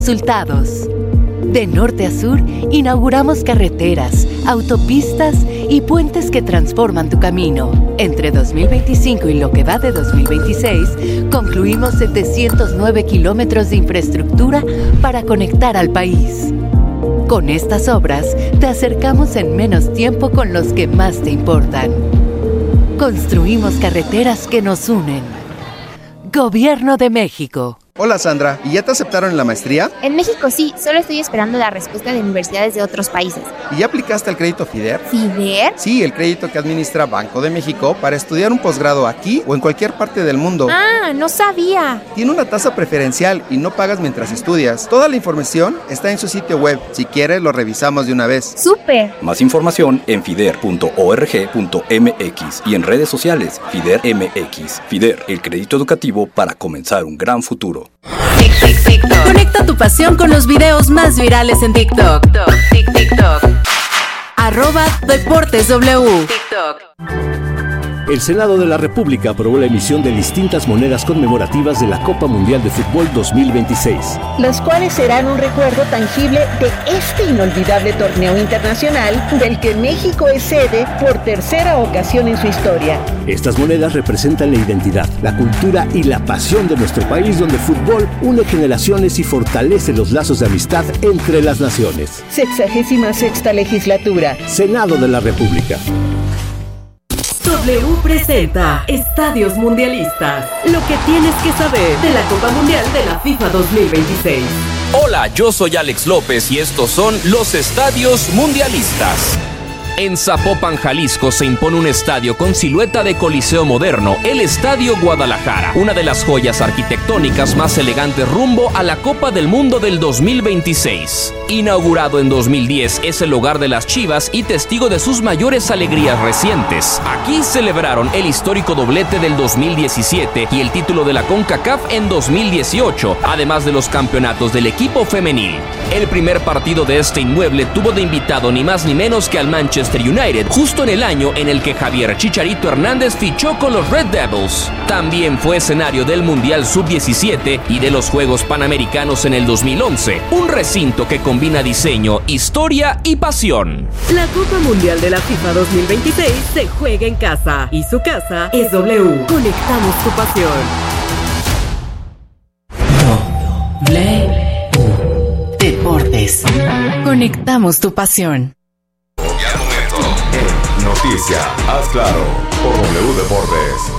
Resultados. De norte a sur, inauguramos carreteras, autopistas y puentes que transforman tu camino. Entre 2025 y lo que va de 2026, concluimos 709 kilómetros de infraestructura para conectar al país. Con estas obras, te acercamos en menos tiempo con los que más te importan. Construimos carreteras que nos unen. Gobierno de México. Hola Sandra, ¿y ya te aceptaron en la maestría? En México sí, solo estoy esperando la respuesta de universidades de otros países. ¿Y ya aplicaste al crédito FIDER? ¿FIDER? Sí, el crédito que administra Banco de México para estudiar un posgrado aquí o en cualquier parte del mundo. Ah, no sabía. Tiene una tasa preferencial y no pagas mientras estudias. Toda la información está en su sitio web. Si quieres, lo revisamos de una vez. ¡Súper! Más información en fider.org.mx y en redes sociales FIDER MX. FIDER, el crédito educativo para comenzar un gran futuro. TikTok. Conecta tu pasión con los videos más virales en TikTok. TikTok. @DeportesW. TikTok. El Senado de la República aprobó la emisión de distintas monedas conmemorativas de la Copa Mundial de Fútbol 2026. Las cuales serán un recuerdo tangible de este inolvidable torneo internacional del que México es sede por tercera ocasión en su historia. Estas monedas representan la identidad, la cultura y la pasión de nuestro país, donde el fútbol une generaciones y fortalece los lazos de amistad entre las naciones. 66ª legislatura. Senado de la República. W presenta Estadios Mundialistas. Lo que tienes que saber de la Copa Mundial de la FIFA 2026. Hola, yo soy Alex López y estos son los Estadios Mundialistas. En Zapopan, Jalisco, se impone un estadio con silueta de coliseo moderno, el Estadio Guadalajara, una de las joyas arquitectónicas más elegantes rumbo a la Copa del Mundo del 2026. Inaugurado en 2010, es el hogar de las Chivas y testigo de sus mayores alegrías recientes. Aquí celebraron el histórico doblete del 2017 y el título de la CONCACAF en 2018, además de los campeonatos del equipo femenil. El primer partido de este inmueble tuvo de invitado ni más ni menos que al Manchester United, justo en el año en el que Javier Chicharito Hernández fichó con los Red Devils. También fue escenario del Mundial Sub-17 y de los Juegos Panamericanos en el 2011, un recinto que combina diseño, historia y pasión. La Copa Mundial de la FIFA 2026 se juega en casa y su casa es W. Conectamos tu pasión. Deportes. Conectamos tu pasión. Noticia, haz claro, por W Deportes.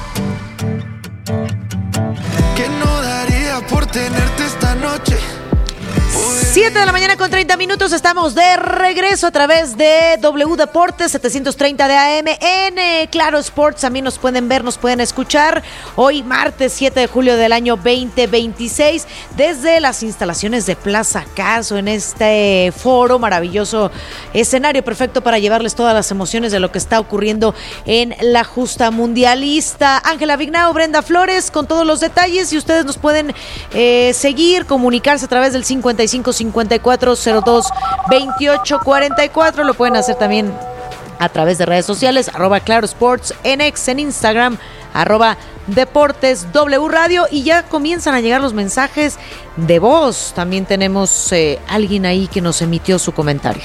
¿Qué no daría por tenerte esta noche? 7 de la mañana con 30 minutos, estamos de regreso a través de W Deportes 730 de AM en Claro Sports. También nos pueden ver, nos pueden escuchar hoy martes 7 de julio del año 2026 desde las instalaciones de Plaza Carso en este foro, maravilloso escenario perfecto para llevarles todas las emociones de lo que está ocurriendo en la justa mundialista. Ángela Vignao, Brenda Flores con todos los detalles y ustedes nos pueden seguir, comunicarse a través del 5554022844. Lo pueden hacer también a través de redes sociales, @Claro Sports en X, en Instagram, @Deportes W Radio, y ya comienzan a llegar los mensajes de voz. También tenemos alguien ahí que nos emitió su comentario.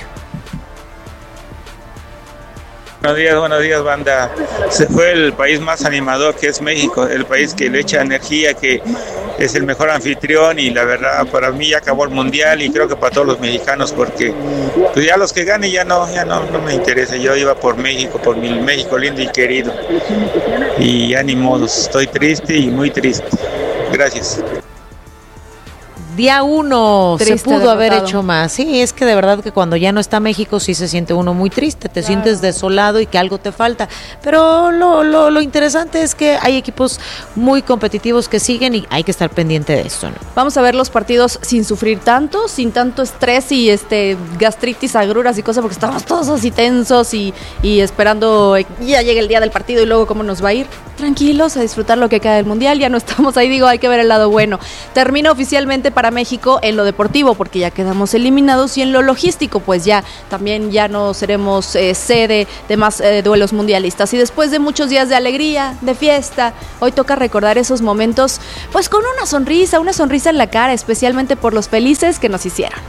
Buenos días, banda. Se fue el país más animador, que es México, el país que le echa energía, que es el mejor anfitrión, y la verdad para mí ya acabó el mundial y creo que para todos los mexicanos, porque pues ya los que ganen ya no me interesa. Yo iba por México, por mi México lindo y querido, y ya ni modos, estoy triste y muy triste. Gracias. Día 1 se pudo derrotado. haber hecho más. Sí, es que de verdad que cuando ya no está México sí se siente uno muy triste, te sientes desolado y que algo te falta. Pero lo interesante es que hay equipos muy competitivos que siguen y hay que estar pendiente de esto, ¿no? Vamos a ver los partidos sin sufrir tanto, sin tanto estrés y gastritis, agruras y cosas, porque estamos todos así tensos y esperando ya llegue el día del partido y luego cómo nos va a ir. Tranquilos, a disfrutar lo que queda del mundial. Ya no estamos ahí, hay que ver el lado bueno. Termina oficialmente para para México en lo deportivo, porque ya quedamos eliminados, y en lo logístico, pues ya también ya no seremos sede de más duelos mundialistas. Y después de muchos días de alegría, de fiesta, hoy toca recordar esos momentos, pues con una sonrisa en la cara, especialmente por los felices que nos hicieron.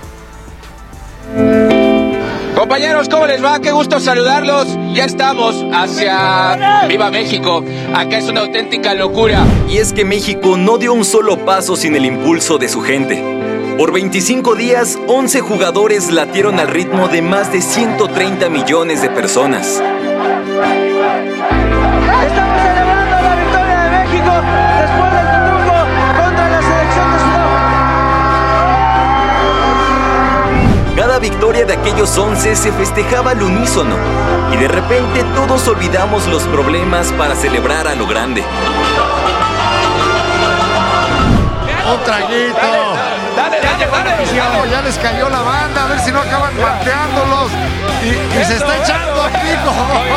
Compañeros, ¿cómo les va? Qué gusto saludarlos. Ya estamos hacia Viva México. Acá es una auténtica locura. Y es que México no dio un solo paso sin el impulso de su gente. Por 25 días, 11 jugadores latieron al ritmo de más de 130 millones de personas. Estamos celebrando la victoria de México después del triunfo contra la selección de Sudáfrica. Cada victoria de aquellos 11 se festejaba al unísono y de repente todos olvidamos los problemas para celebrar a lo grande. Un traguito. Dale. Ya les cayó la banda, a ver si no acaban manteándolos y se está echando a pico.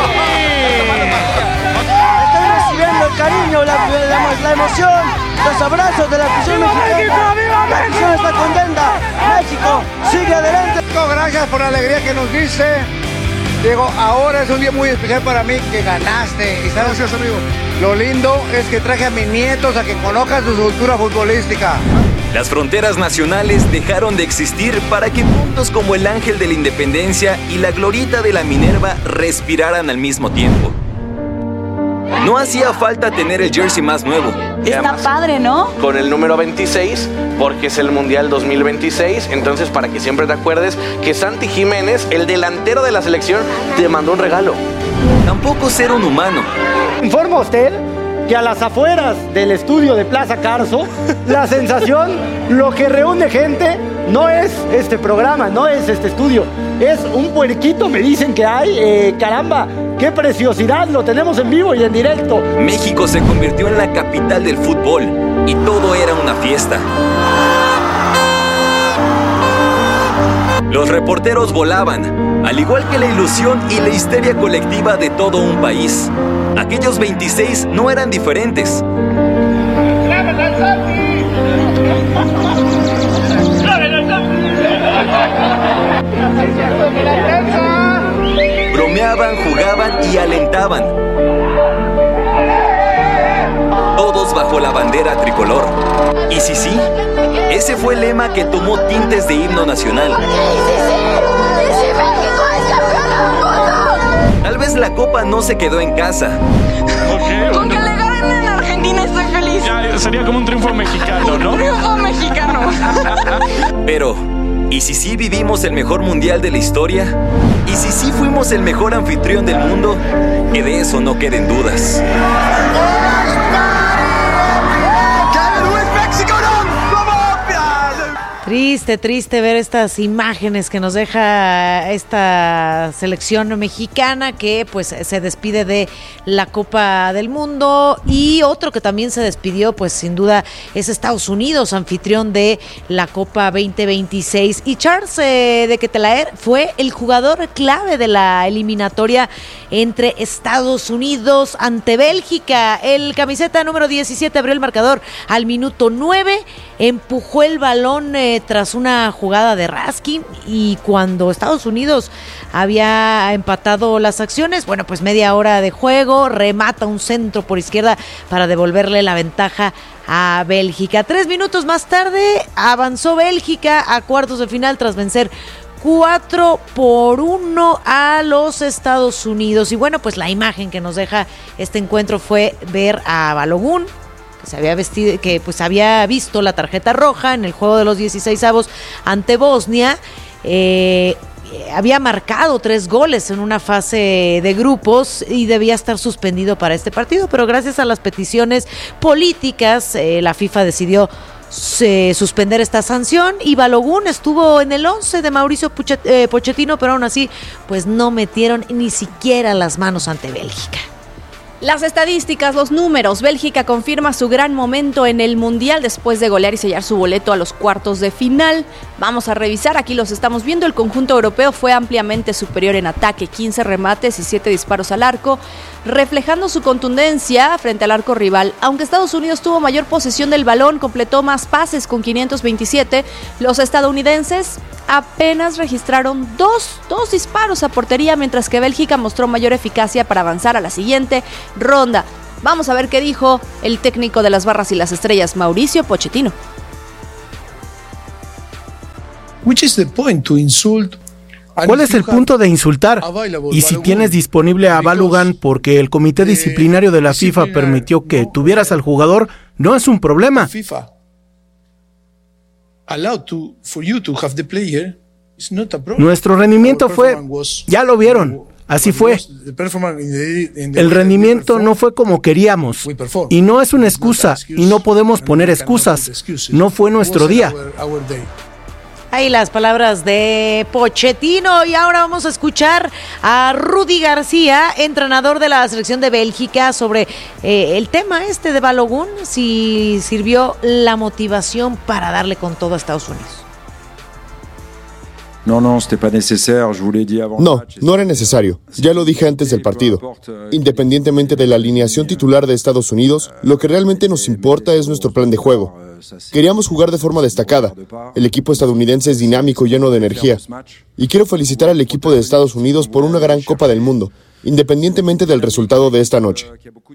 Estoy recibiendo el cariño, la emoción, los abrazos de la afición mexicana. La afición está contenta. México sigue adelante. Gracias por la alegría que nos diste. Diego, ahora es un día muy especial para mí que ganaste. Y sabes, gracias, amigo. Lo lindo es que traje a mis nietos a que conozcan su cultura futbolística. Las fronteras nacionales dejaron de existir para que puntos como el Ángel de la Independencia y la Glorieta de la Minerva respiraran al mismo tiempo. No hacía falta tener el jersey más nuevo. Está padre, ¿no? Con el número 26, porque es el Mundial 2026. Entonces, para que siempre te acuerdes que Santi Jiménez, el delantero de la selección, te mandó un regalo. Tampoco ser un humano. Informa usted que a las afueras del estudio de Plaza Carso, la sensación, lo que reúne gente, no es este programa, no es este estudio, es un puerquito, me dicen que hay, caramba, qué preciosidad, lo tenemos en vivo y en directo. México se convirtió en la capital del fútbol y todo era una fiesta. Los reporteros volaban, al igual que la ilusión y la histeria colectiva de todo un país. Aquellos 26 no eran diferentes. Bromeaban, jugaban y alentaban. Todos bajo la bandera tricolor. Y sí, ese fue el lema que tomó tintes de himno nacional. Tal vez la copa no se quedó en casa. Con que le ganen en Argentina estoy feliz. Ya, sería como un triunfo mexicano, ¿no? Un triunfo mexicano. Pero, ¿y si sí vivimos el mejor mundial de la historia? ¿Y si sí fuimos el mejor anfitrión del mundo? Que de eso no queden dudas. Triste ver estas imágenes que nos deja esta selección mexicana que pues se despide de la Copa del Mundo. Y otro que también se despidió pues sin duda es Estados Unidos, anfitrión de la Copa 2026. Y Charles de Ketelaere fue el jugador clave de la eliminatoria entre Estados Unidos ante Bélgica. El camiseta número 17 abrió el marcador al minuto 9, empujó el balón tras una jugada de Raskin, y cuando Estados Unidos había empatado las acciones, bueno, pues media hora de juego, remata un centro por izquierda para devolverle la ventaja a Bélgica. 3 minutos más tarde avanzó Bélgica a cuartos de final tras vencer 4-1 a los Estados Unidos. Y bueno, pues la imagen que nos deja este encuentro fue ver a Balogun, que se había vestido, que pues había visto la tarjeta roja en el juego de los 16avos ante Bosnia. Había marcado 3 goles en una fase de grupos y debía estar suspendido para este partido, pero gracias a las peticiones políticas, la FIFA decidió suspender esta sanción, y Balogun estuvo en el 11 de Mauricio Pochettino, pero aún así pues no metieron ni siquiera las manos ante Bélgica. Las estadísticas, los números. Bélgica confirma su gran momento en el Mundial después de golear y sellar su boleto a los cuartos de final. Vamos a revisar, aquí los estamos viendo. El conjunto europeo fue ampliamente superior en ataque, 15 remates y 7 disparos al arco, reflejando su contundencia frente al arco rival. Aunque Estados Unidos tuvo mayor posesión del balón, completó más pases con 527, los estadounidenses apenas registraron dos disparos a portería, mientras que Bélgica mostró mayor eficacia para avanzar a la siguiente ronda. Vamos a ver qué dijo el técnico de las barras y las estrellas, Mauricio Pochettino. ¿Cuál es el punto de insultar? Y si tienes disponible a Balogun porque el comité disciplinario de la FIFA permitió que tuvieras al jugador, no es un problema. Nuestro rendimiento fue, ya lo vieron, así fue. El rendimiento no fue como queríamos, y no es una excusa, y no podemos poner excusas. No fue nuestro día. Ahí las palabras de Pochettino. Y ahora vamos a escuchar a Rudi García, entrenador de la selección de Bélgica, sobre el tema de Balogun, si sirvió la motivación para darle con todo a Estados Unidos. No era necesario. Ya lo dije antes del partido. Independientemente de la alineación titular de Estados Unidos, lo que realmente nos importa es nuestro plan de juego. Queríamos jugar de forma destacada. El equipo estadounidense es dinámico y lleno de energía. Y quiero felicitar al equipo de Estados Unidos por una gran Copa del Mundo, independientemente del resultado de esta noche.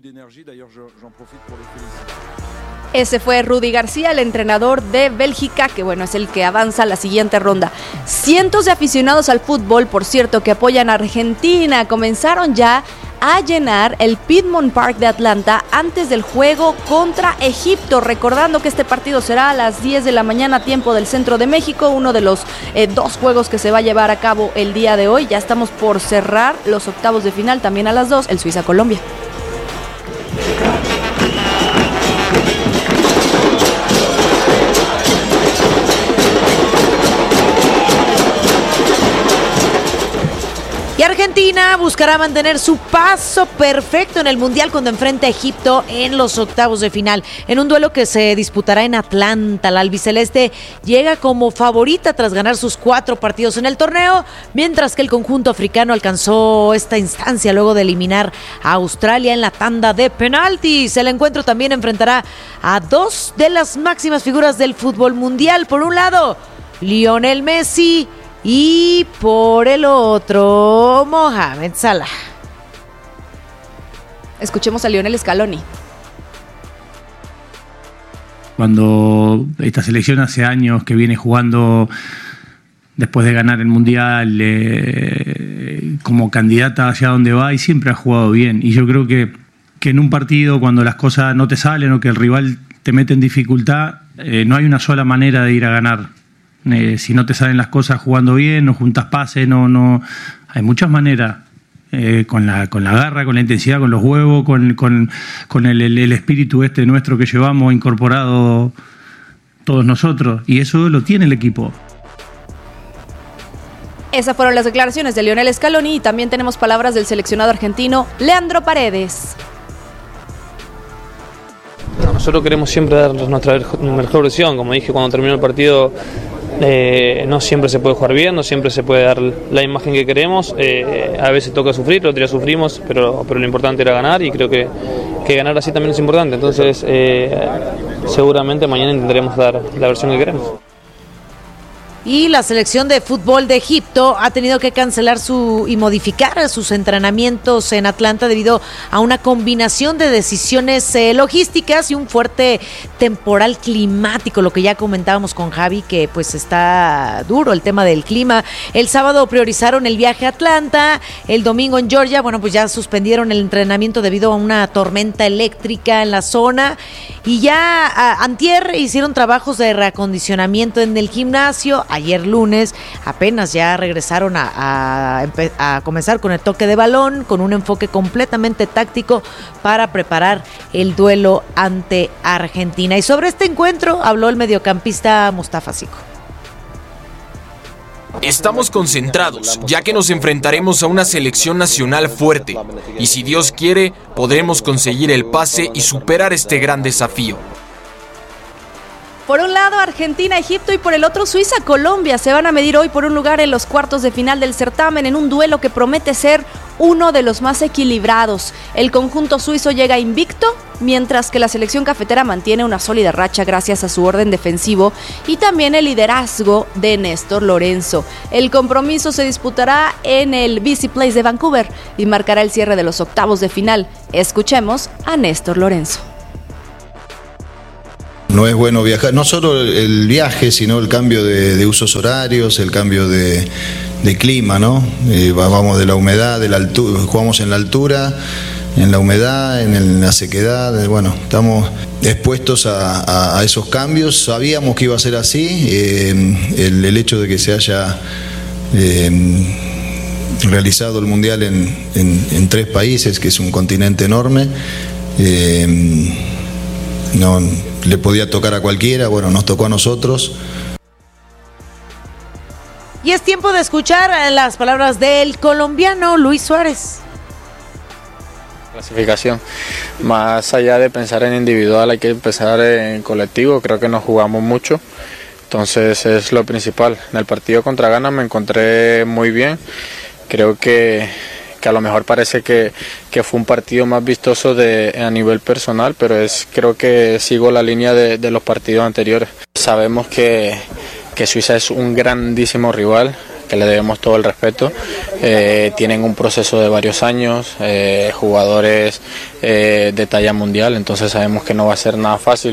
Ese fue Rudi García, el entrenador de Bélgica, que es el que avanza a la siguiente ronda. Cientos de aficionados al fútbol, por cierto, que apoyan a Argentina, comenzaron ya a llenar el Piedmont Park de Atlanta antes del juego contra Egipto, recordando que este partido será a las 10 de la mañana, tiempo del centro de México, uno de los dos juegos que se va a llevar a cabo el día de hoy. Ya estamos por cerrar los octavos de final, también a las 2, el Suiza-Colombia. Y Argentina buscará mantener su paso perfecto en el Mundial cuando enfrente a Egipto en los octavos de final. En un duelo que se disputará en Atlanta, la albiceleste llega como favorita tras ganar sus 4 partidos en el torneo, mientras que el conjunto africano alcanzó esta instancia luego de eliminar a Australia en la tanda de penaltis. El encuentro también enfrentará a 2 de las máximas figuras del fútbol mundial. Por un lado, Lionel Messi, y por el otro, Mohamed Salah. Escuchemos a Lionel Scaloni. Cuando esta selección hace años que viene jugando después de ganar el Mundial como candidata hacia donde va, y siempre ha jugado bien. Y yo creo que en un partido, cuando las cosas no te salen o que el rival te mete en dificultad, no hay una sola manera de ir a ganar. Si no te salen las cosas jugando bien, no juntas pases, no hay muchas maneras, con la garra, con la intensidad, con los huevos, con el espíritu nuestro que llevamos incorporado todos nosotros, y eso lo tiene el equipo. Esas fueron las declaraciones de Lionel Scaloni, y también tenemos palabras del seleccionado argentino Leandro Paredes. Nosotros queremos siempre dar nuestra mejor versión. Como dije cuando terminó el partido, no siempre se puede jugar bien, no siempre se puede dar la imagen que queremos. A veces toca sufrir, otro día sufrimos, pero lo importante era ganar, y creo que ganar así también es importante. Entonces seguramente mañana intentaremos dar la versión que queremos. Y la selección de fútbol de Egipto ha tenido que cancelar y modificar sus entrenamientos en Atlanta debido a una combinación de decisiones logísticas y un fuerte temporal climático, lo que ya comentábamos con Javi, que pues está duro el tema del clima. El sábado priorizaron el viaje a Atlanta, el domingo en Georgia, pues ya suspendieron el entrenamiento debido a una tormenta eléctrica en la zona, y ya antier hicieron trabajos de reacondicionamiento en el gimnasio. Ayer lunes apenas ya regresaron a comenzar con el toque de balón, con un enfoque completamente táctico para preparar el duelo ante Argentina. Y sobre este encuentro habló el mediocampista Mustafa Siko. Estamos concentrados, ya que nos enfrentaremos a una selección nacional fuerte, y si Dios quiere, podremos conseguir el pase y superar este gran desafío. Por un lado, Argentina, Egipto y por el otro, Suiza, Colombia se van a medir hoy por un lugar en los cuartos de final del certamen en un duelo que promete ser uno de los más equilibrados. El conjunto suizo llega invicto, mientras que la selección cafetera mantiene una sólida racha gracias a su orden defensivo y también el liderazgo de Néstor Lorenzo. El compromiso se disputará en el BC Place de Vancouver y marcará el cierre de los octavos de final. Escuchemos a Néstor Lorenzo. No es bueno viajar, no solo el viaje, sino el cambio de usos horarios, el cambio de clima, ¿no? Vamos de la humedad, de la altura, jugamos en la altura, en la humedad, en la sequedad, bueno, estamos expuestos a esos cambios. Sabíamos que iba a ser así, el hecho de que se haya realizado el Mundial en 3 países, que es un continente enorme, no le podía tocar a cualquiera, bueno, nos tocó a nosotros. Y es tiempo de escuchar las palabras del colombiano Luis Suárez. Clasificación. Más allá de pensar en individual, hay que pensar en colectivo. Creo que nos jugamos mucho, entonces es lo principal. En el partido contra Ghana me encontré muy bien. Creo que a lo mejor parece que fue un partido más vistoso a nivel personal, pero creo que sigo la línea de los partidos anteriores. Sabemos que Suiza es un grandísimo rival, que le debemos todo el respeto. Tienen un proceso de varios años, jugadores de talla mundial, entonces sabemos que no va a ser nada fácil.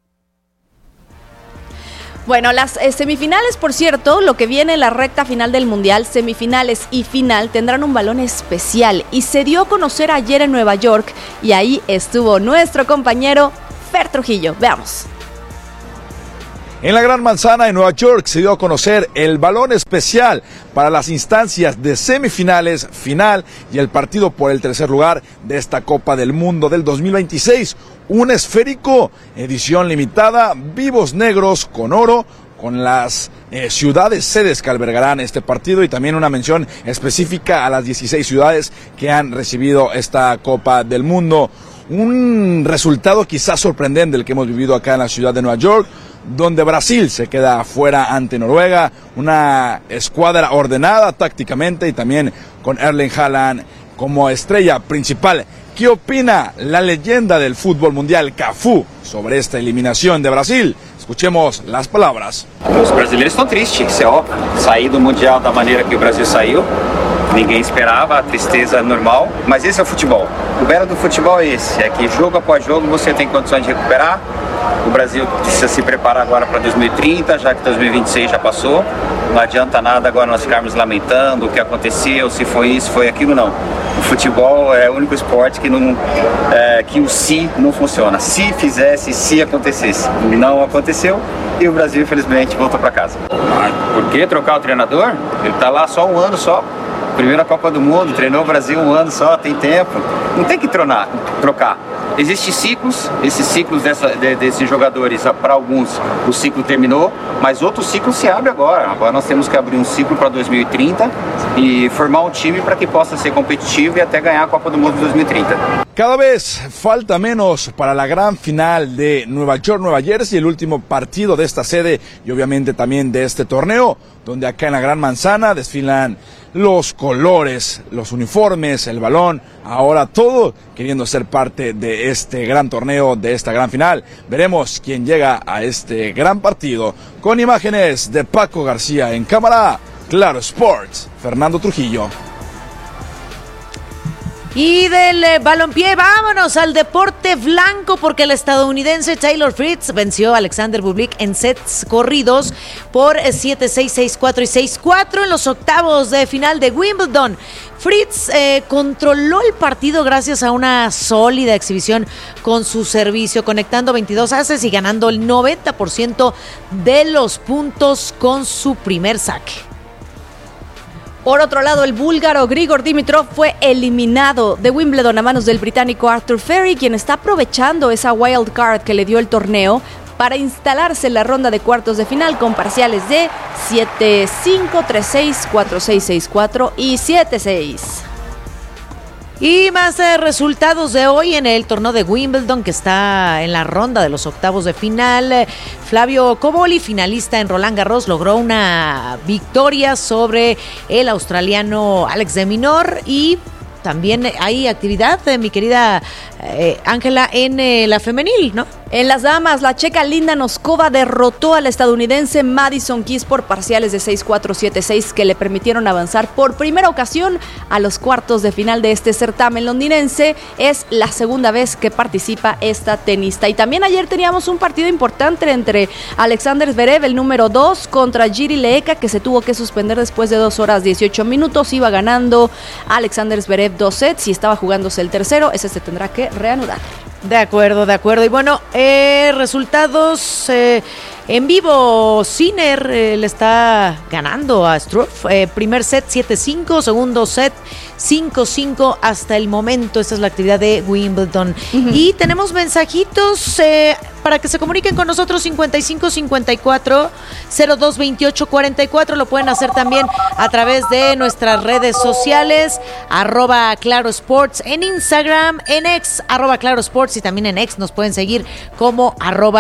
Bueno, las semifinales, por cierto, lo que viene en la recta final del Mundial, semifinales y final, tendrán un balón especial y se dio a conocer ayer en Nueva York y ahí estuvo nuestro compañero Fer Trujillo. Veamos. En la Gran Manzana de Nueva York se dio a conocer el balón especial para las instancias de semifinales, final y el partido por el tercer lugar de esta Copa del Mundo del 2026. Un esférico, edición limitada, vivos negros con oro, con las ciudades sedes que albergarán este partido y también una mención específica a las 16 ciudades que han recibido esta Copa del Mundo. Un resultado quizás sorprendente el que hemos vivido acá en la ciudad de Nueva York, donde Brasil se queda afuera ante Noruega, una escuadra ordenada tácticamente y también con Erling Haaland como estrella principal. ¿Qué opina la leyenda del fútbol mundial, Cafu, sobre esta eliminación de Brasil? Escuchemos las palabras. Os brasileiros estão tristes, isso é óbvio. Sair do Mundial da maneira que o Brasil saiu, ninguém esperava, a tristeza normal, mas esse é o futebol. O belo do futebol é esse, é que jogo após jogo você tem condições de recuperar. O Brasil precisa se preparar agora para 2030, já que 2026 já passou. Não adianta nada agora nós ficarmos lamentando o que aconteceu, se foi isso, foi aquilo, não. O futebol é o único esporte que que o se não funciona. Se fizesse, se acontecesse. Não aconteceu e o Brasil, infelizmente, voltou para casa. Por que trocar o treinador? Ele está lá só um ano só. Primeira Copa do Mundo, treinou o Brasil um ano só, tem tempo. Não tem que trocar. Existem ciclos, esses ciclos desses jogadores, para alguns o ciclo terminou, mas outro ciclo se abre agora. Agora nós temos que abrir um ciclo para 2030 e formar um time para que possa ser competitivo e até ganhar a Copa do Mundo de 2030. Cada vez falta menos para la gran final de Nueva York, Nueva Jersey, el último partido de esta sede y obviamente también de este torneo, donde acá en la Gran Manzana desfilan los colores, los uniformes, el balón, ahora todo queriendo ser parte de este gran torneo, de esta gran final. Veremos quién llega a este gran partido. Con imágenes de Paco García en cámara, Claro Sports, Fernando Trujillo. Y del balompié, vámonos al deporte blanco, porque el estadounidense Taylor Fritz venció a Alexander Bublik en sets corridos por 7-6, 6-4 y 6-4 en los octavos de final de Wimbledon. Fritz controló el partido gracias a una sólida exhibición con su servicio, conectando 22 aces y ganando el 90% de los puntos con su primer saque. Por otro lado, el búlgaro Grigor Dimitrov fue eliminado de Wimbledon a manos del británico Arthur Ferry, quien está aprovechando esa wild card que le dio el torneo para instalarse en la ronda de cuartos de final con parciales de 7-5, 3-6, 4-6, 6-4 y 7-6. Y más resultados de hoy en el torneo de Wimbledon, que está en la ronda de los octavos de final. Flavio Cobolli, finalista en Roland Garros, logró una victoria sobre el australiano Alex de Minaur. Y también hay actividad, mi querida Ángela, en la femenil, ¿no? En las damas, la checa Linda Noskova derrotó a la estadounidense Madison Keys por parciales de 6-4, 7-6 que le permitieron avanzar por primera ocasión a los cuartos de final de este certamen londinense. Es la segunda vez que participa esta tenista. Y también ayer teníamos un partido importante entre Alexander Zverev, el número 2, contra Jiri Leeka, que se tuvo que suspender después de 2 horas 18 minutos. Iba ganando Alexander Zverev 2 sets y estaba jugándose el tercero. Ese se tendrá que reanudar. De acuerdo. Y bueno, resultados en vivo. Sinner le está ganando a Struff. Primer set 7-5, segundo set 5-5 hasta el momento. Esta es la actividad de Wimbledon. Y tenemos mensajitos para que se comuniquen con nosotros. 55-54-0228-44. Lo pueden hacer también a través de nuestras redes sociales, @ClaroSports en Instagram, en X, @ClaroSports, y también en X nos pueden seguir como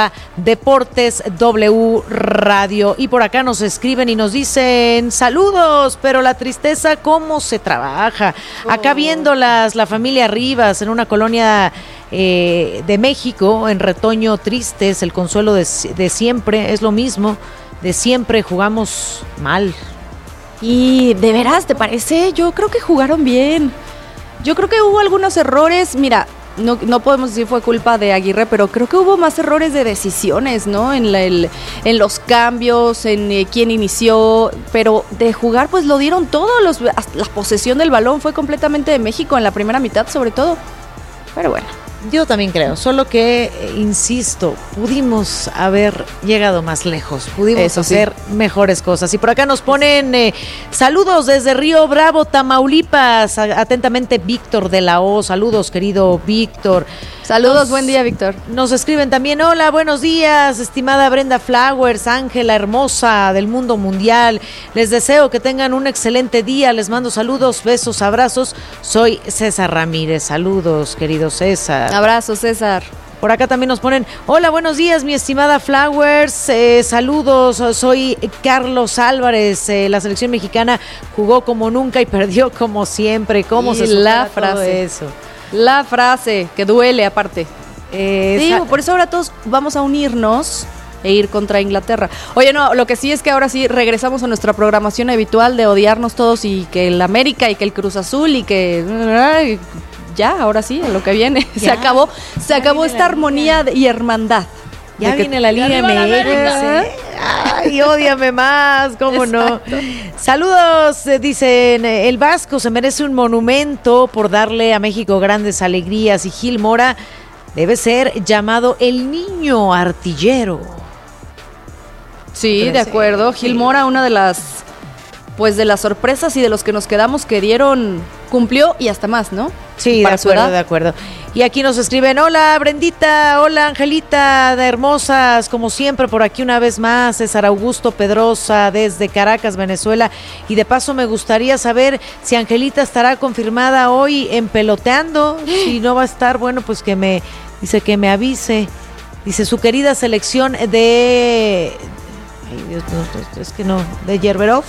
@DeportesW Radio. Y por acá nos escriben y nos dicen: saludos, pero la tristeza, ¿cómo se trabaja? Acá viéndolas, la familia Rivas en una colonia de México, en Retoño, tristes, el consuelo de siempre, es lo mismo, de siempre jugamos mal. Y de veras, ¿te parece? Yo creo que jugaron bien. Yo creo que hubo algunos errores, mira, no podemos decir fue culpa de Aguirre, pero creo que hubo más errores de decisiones, ¿no? En los cambios, en quién inició, pero de jugar pues lo dieron todo, la posesión del balón fue completamente de México en la primera mitad sobre todo, pero bueno. Yo también creo, solo que, insisto, pudimos haber llegado más lejos, pudimos hacer mejores cosas. Y por acá nos ponen saludos desde Río Bravo, Tamaulipas. Atentamente, Víctor de la O. Saludos, querido Víctor. Saludos, buen día, Víctor. Nos escriben también: hola, buenos días, estimada Brenda Flowers, Ángela hermosa del mundo mundial. Les deseo que tengan un excelente día. Les mando saludos, besos, abrazos. Soy César Ramírez. Saludos, querido César. Abrazo, César. Por acá también nos ponen: hola, buenos días, mi estimada Flowers, saludos, soy Carlos Álvarez. La selección mexicana jugó como nunca y perdió como siempre. ¿Cómo se supera todo eso? La frase que duele aparte. Sí, por eso ahora todos vamos a unirnos e ir contra Inglaterra. Oye, no, lo que sí es que ahora sí regresamos a nuestra programación habitual de odiarnos todos, y que el América y que el Cruz Azul y que ya, ahora sí, lo que viene. Se acabó esta armonía y hermandad. Ya viene la Liga MX. Ay, ódiame más, ¿cómo no? Saludos, dicen: el Vasco se merece un monumento por darle a México grandes alegrías, y Gil Mora debe ser llamado el niño artillero. Sí, de acuerdo. Gil Mora, una de las sorpresas y de los que nos quedamos que cumplió y hasta más, ¿no? Sí, de acuerdo. Y aquí nos escriben: hola, Brendita, hola, Angelita, de hermosas, como siempre, por aquí una vez más, César Augusto Pedrosa, desde Caracas, Venezuela. Y de paso me gustaría saber si Angelita estará confirmada hoy en Peloteando. Si no va a estar, bueno, pues que me avise. Dice: su querida selección de... Ay, Dios, no, es que no, de Gerberov.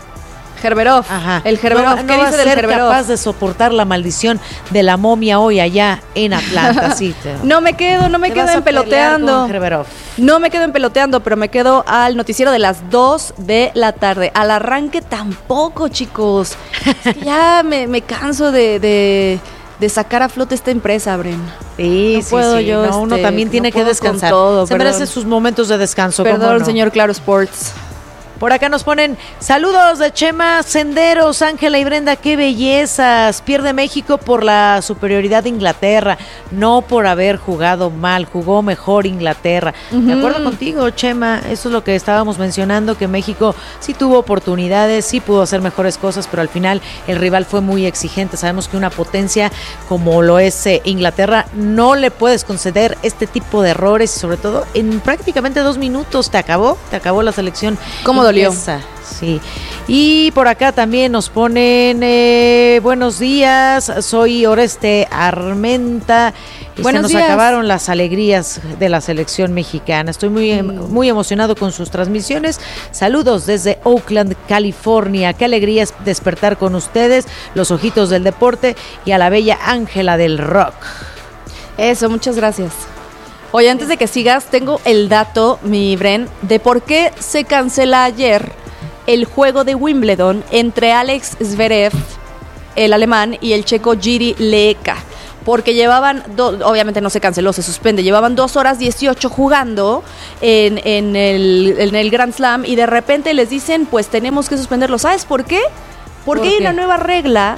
Ajá. El Gerberov. No va a ser capaz de soportar la maldición de la momia hoy allá en Atlanta. Sí, no me quedo en Peloteando. No me quedo en Peloteando, pero me quedo al noticiero de las 2 de la tarde. Al arranque tampoco, chicos. Es que ya me canso de sacar a flote esta empresa, Bren. Sí, no puedo yo. No, uno también tiene que descansar. Se merece sus momentos de descanso. Perdón, señor Claro Sports. Por acá nos ponen saludos de Chema Senderos, Ángela y Brenda, qué bellezas. Pierde México por la superioridad de Inglaterra, no por haber jugado mal, jugó mejor Inglaterra. De acuerdo contigo, Chema, eso es lo que estábamos mencionando, que México sí tuvo oportunidades, sí pudo hacer mejores cosas, pero al final el rival fue muy exigente. Sabemos que una potencia como lo es Inglaterra, no le puedes conceder este tipo de errores y sobre todo en prácticamente 2 minutos te acabó la selección. ¿Cómo dolió? Sí. Y por acá también nos ponen buenos días, soy Oreste Armenta. Buenos nos días. Acabaron las alegrías de la selección mexicana. Estoy muy emocionado con sus transmisiones. Saludos desde Oakland, California. Qué alegría es despertar con ustedes, los ojitos del deporte y a la bella Ángela del rock. Eso, muchas gracias. Oye, antes de que sigas, tengo el dato, mi Bren, de por qué se cancela ayer el juego de Wimbledon entre Alex Zverev, el alemán, y el checo Jiří Leka. Porque llevaban, obviamente no se canceló, se suspende, llevaban 2 horas 18 jugando en el Grand Slam y de repente les dicen, pues tenemos que suspenderlo. ¿Sabes por qué? Porque hay una nueva regla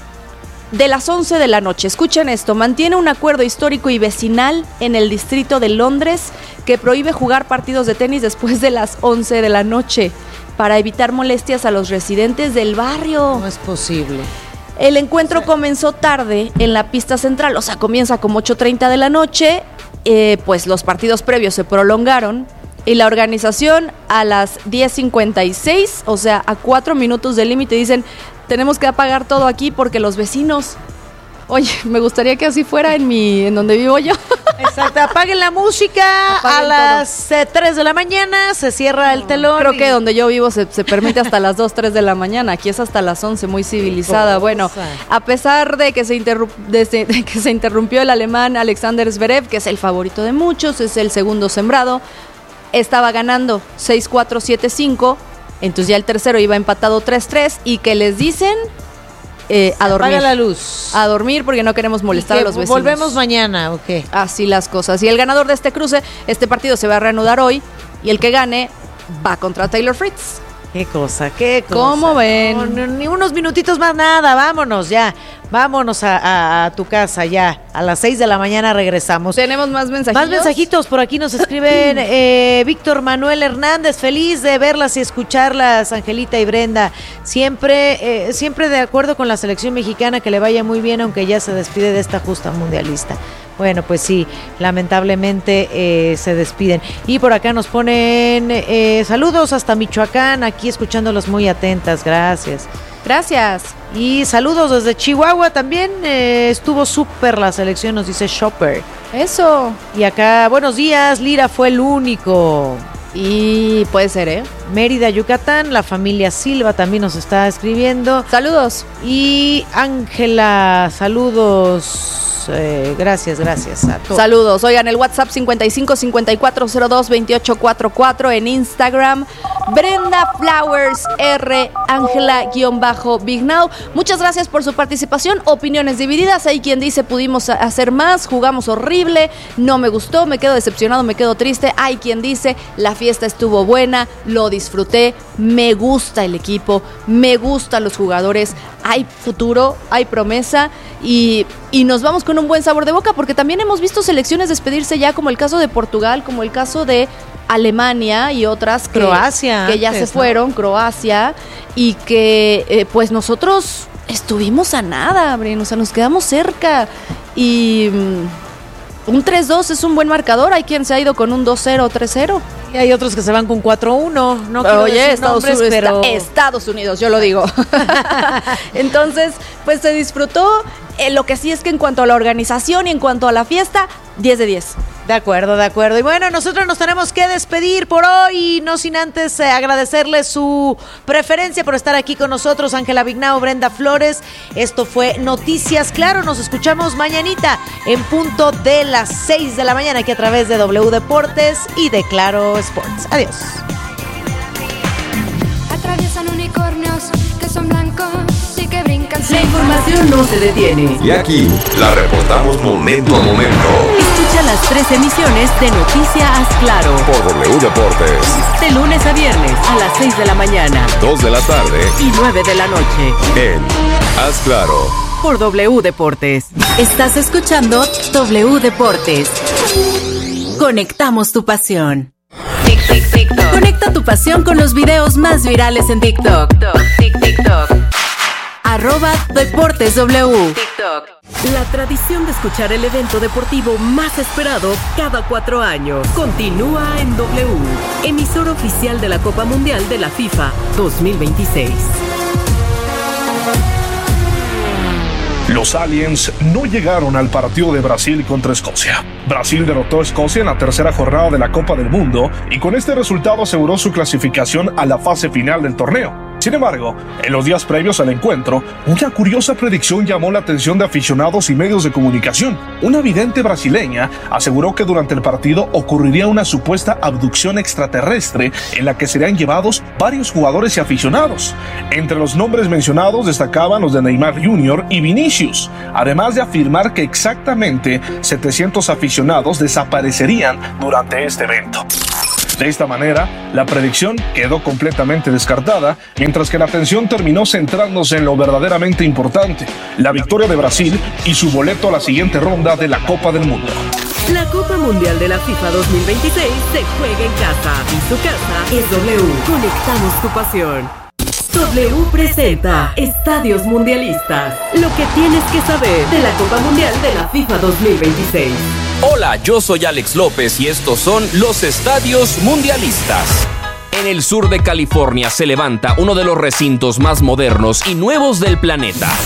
de las 11 de la noche. Escuchen esto, mantiene un acuerdo histórico y vecinal en el distrito de Londres que prohíbe jugar partidos de tenis después de las 11 de la noche para evitar molestias a los residentes del barrio. No es posible. El encuentro comenzó tarde en la pista central, o sea, comienza como 8:30 de la noche, pues los partidos previos se prolongaron y la organización a las 10:56, o sea, a 4 minutos del límite, dicen, tenemos que apagar todo aquí porque los vecinos... Oye, me gustaría que así fuera en donde vivo yo. Exacto, apaguen la música, apaguen a las 3 de la mañana, se cierra el telón. Creo que donde yo vivo se permite hasta las 2, 3 de la mañana, aquí es hasta las 11, muy civilizada. Bueno, a pesar de que se interrumpió el alemán Alexander Zverev, que es el favorito de muchos, es el segundo sembrado, estaba ganando 6-4, 7-5, entonces ya el tercero iba empatado 3-3, y que les dicen... a dormir. Apaga la luz. A dormir porque no queremos molestar a los vecinos. ¿Volvemos mañana o qué? Así las cosas. Y el ganador de este cruce, este partido se va a reanudar hoy y el que gane va contra Taylor Fritz. Qué cosa, qué cosa. ¿Cómo ven? No, ni unos minutitos más, nada, vámonos ya. Vámonos a tu casa ya. A las 6 de la mañana regresamos. ¿Tenemos más mensajitos? Más mensajitos, por aquí nos escriben Víctor Manuel Hernández, feliz de verlas y escucharlas, Angelita y Brenda. Siempre de acuerdo con la selección mexicana, que le vaya muy bien, aunque ya se despide de esta justa mundialista. Bueno, pues sí, lamentablemente se despiden. Y por acá nos ponen saludos hasta Michoacán, aquí escuchándolos muy atentas, gracias. Gracias. Y saludos desde Chihuahua también, estuvo súper la selección, nos dice Shopper. Eso. Y acá, buenos días, Lira fue el único. Y puede ser, Mérida, Yucatán, la familia Silva también nos está escribiendo. Saludos. Y Ángela, saludos. Gracias a todos. Saludos. Oigan, el WhatsApp 55-5402-2844, en Instagram Brenda Flowers R, Ángela_Big Now. Muchas gracias por su participación. Opiniones divididas. Hay quien dice pudimos hacer más, jugamos horrible, no me gustó, me quedo decepcionado, me quedo triste. Hay quien dice la fiesta estuvo buena, lo disfruté, me gusta el equipo, me gustan los jugadores, hay futuro, hay promesa y nos vamos con un buen sabor de boca, porque también hemos visto selecciones despedirse ya, como el caso de Portugal, como el caso de Alemania y otras Croacia que ya se fueron, Croacia, y que pues nosotros estuvimos a nada, Bren, o sea, nos quedamos cerca y un 3-2 es un buen marcador. Hay quien se ha ido con un 2-0, 3-0. Y hay otros que se van con 4-1. No quiero decir nombres, pero Estados Unidos, yo lo digo. Entonces, pues se disfrutó. Lo que sí es que en cuanto a la organización y en cuanto a la fiesta, 10 de 10. De acuerdo. Y bueno, nosotros nos tenemos que despedir por hoy, no sin antes agradecerles su preferencia por estar aquí con nosotros, Ángela Big Now, Brenda Flores. Esto fue Noticias Claro. Nos escuchamos mañanita en punto de las 6 de la mañana aquí a través de W Deportes y de Claro Sports. Adiós. Atraviesan unicornios que son blancos y que brincan. La información información no se detiene. Y aquí la reportamos momento a momento. Escucha las 3 emisiones de Noticia Haz Claro por W Deportes. De lunes a viernes a las 6 de la mañana, 2 de la tarde y 9 de la noche. En Haz Claro. Por W Deportes. Estás escuchando W Deportes. Conectamos tu pasión. TikTok. Conecta tu pasión con los videos más virales en TikTok. TikTok. @DeportesW. TikTok. La tradición de escuchar el evento deportivo más esperado cada 4 años continúa en W, emisor oficial de la Copa Mundial de la FIFA 2026. Los Aliens no llegaron al partido de Brasil contra Escocia. Brasil derrotó a Escocia en la tercera jornada de la Copa del Mundo y con este resultado aseguró su clasificación a la fase final del torneo. Sin embargo, en los días previos al encuentro, una curiosa predicción llamó la atención de aficionados y medios de comunicación. Una vidente brasileña aseguró que durante el partido ocurriría una supuesta abducción extraterrestre en la que serían llevados varios jugadores y aficionados. Entre los nombres mencionados destacaban los de Neymar Jr. y Vinicius, además de afirmar que exactamente 700 aficionados desaparecerían durante este evento. De esta manera, la predicción quedó completamente descartada, mientras que la atención terminó centrándose en lo verdaderamente importante, la victoria de Brasil y su boleto a la siguiente ronda de la Copa del Mundo. La Copa Mundial de la FIFA 2026 se juega en casa y su casa es W. Conectamos tu pasión. W presenta Estadios Mundialistas. Lo que tienes que saber de la Copa Mundial de la FIFA 2026. Hola, yo soy Alex López y estos son los Estadios Mundialistas. En el sur de California se levanta uno de los recintos más modernos y nuevos del planeta.